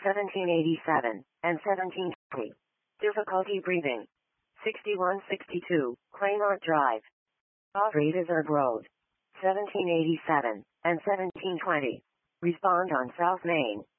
1787, and 1720. Difficulty breathing. 6162, Claymont Drive. Off-Street Reserve Road. 1787, and 1720. Respond on South Main.